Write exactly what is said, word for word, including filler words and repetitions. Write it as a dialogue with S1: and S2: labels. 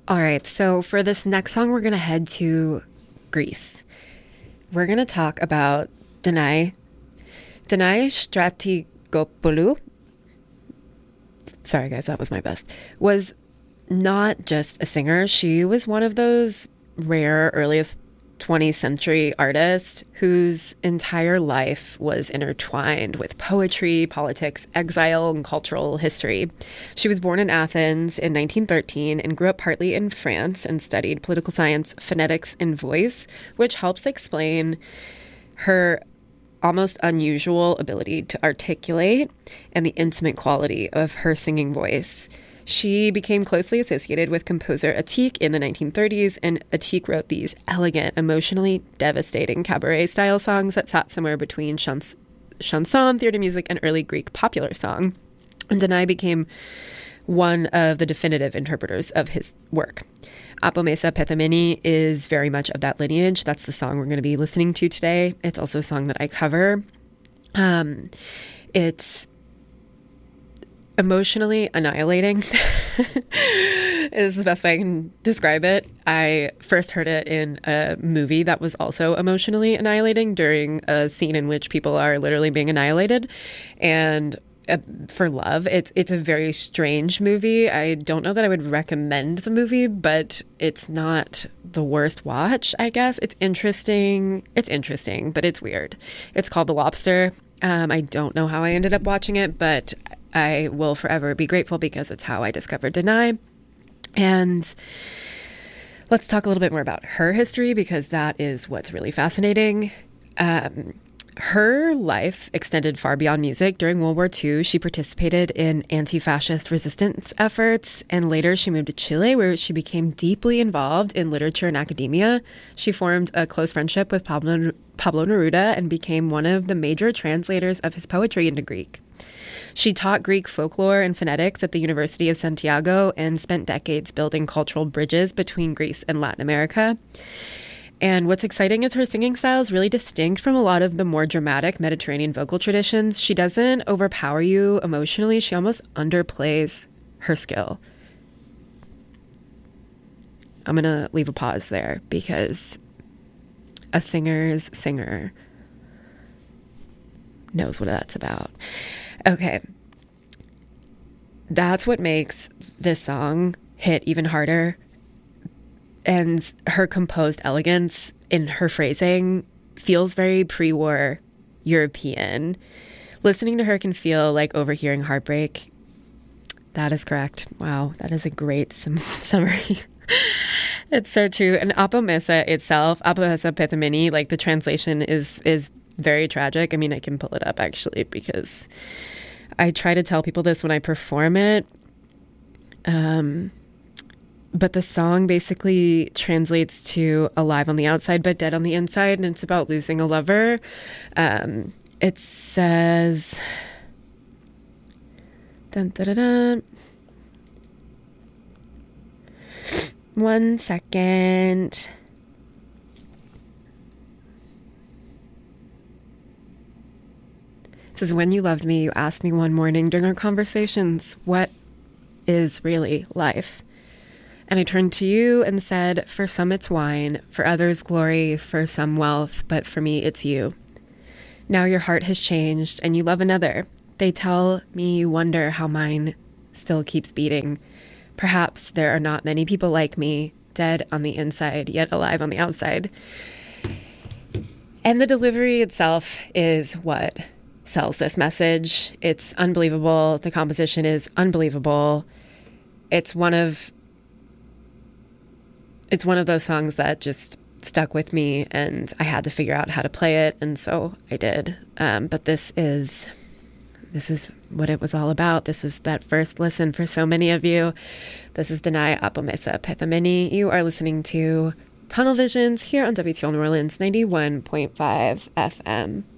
S1: All right, so for this next song, we're going to head to Greece. We're going to talk about Danae, Danae Strategopoulou. Sorry, guys, that was my best. Was not just a singer. She was one of those rare early twentieth century artists whose entire life was intertwined with poetry, politics, exile, and cultural history. She was born in Athens in nineteen thirteen and grew up partly in France and studied political science, phonetics, and voice, which helps explain her almost unusual ability to articulate and the intimate quality of her singing voice. She became closely associated with composer Atik in the nineteen thirties, and Atik wrote these elegant, emotionally devastating cabaret-style songs that sat somewhere between chans- chanson, theater music, and early Greek popular song. And Danae became one of the definitive interpreters of his work. Apomesa Pethameni is very much of that lineage. That's the song we're going to be listening to today. It's also a song that I cover. Um, it's emotionally annihilating is the best way I can describe it. I first heard it in a movie that was also emotionally annihilating during a scene in which people are literally being annihilated. And uh, for love, it's it's a very strange movie. I don't know that I would recommend the movie, but it's not the worst watch, I guess. It's interesting. It's interesting, but it's weird. It's called The Lobster. Um, I don't know how I ended up watching it, but I will forever be grateful because it's how I discovered Danae. And let's talk a little bit more about her history because that is what's really fascinating. Um, her life extended far beyond music. During World War Two, she participated in anti-fascist resistance efforts, and later she moved to Chile, where she became deeply involved in literature and academia. She formed a close friendship with Pablo, Pablo Neruda and became one of the major translators of his poetry into Greek. She taught Greek folklore and phonetics at the University of Santiago and spent decades building cultural bridges between Greece and Latin America. And what's exciting is her singing style is really distinct from a lot of the more dramatic Mediterranean vocal traditions. She doesn't overpower you emotionally. She almost underplays her skill. I'm going to leave a pause there because a singer's singer knows what that's about. Okay. That's what makes this song hit even harder. And her composed elegance in her phrasing feels very pre-war European. Listening to her can feel like overhearing heartbreak. That is correct. Wow, that is a great sum- summary. It's so true. And Apomesa itself, Apomesa Pethameni, like the translation is is very tragic. I mean, I can pull it up actually because I try to tell people this when I perform it. Um... But the song basically translates to alive on the outside, but dead on the inside. And it's about losing a lover. Um, it says, dun, dun, dun, dun. One second. It says, when you loved me, you asked me one morning during our conversations, what is really life? And I turned to you and said, for some it's wine, for others glory, for some wealth, but for me it's you. Now your heart has changed and you love another. They tell me you wonder how mine still keeps beating. Perhaps there are not many people like me, dead on the inside, yet alive on the outside. And the delivery itself is what sells this message. It's unbelievable. The composition is unbelievable. It's one of It's one of those songs that just stuck with me and I had to figure out how to play it. And so I did. Um, but this is, this is what it was all about. This is that first listen for so many of you. This is Danae Apomesa Pethameni. You are listening to Tunnel Visions here on W T L New Orleans ninety-one point five F M.